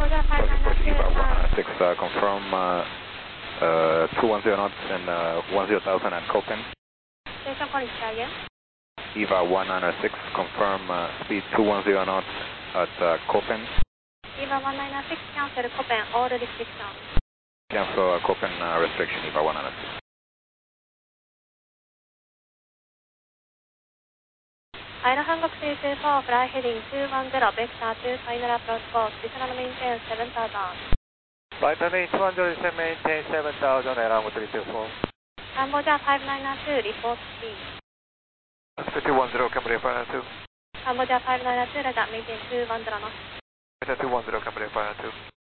Cambodia 592. EVA 196, confirm 210 knots and 10,000 at Copen. Station calling again. EVA 196, confirm speed 210 knots at Copen. EVA 196, cancel Copen, all restrictions. Cancel Copen restriction, EVA 196. Final Hanguk 324, fly heading 210, vector 2, final approach course, additional maintain 7000. Flight heading 200, maintain 7000, Airlanggo 324. Cambodia 592, report speed. Oscar 210, Cambodia 592. Cambodia 592, return maintain 210 knots. Delta 210, Cambodia 592.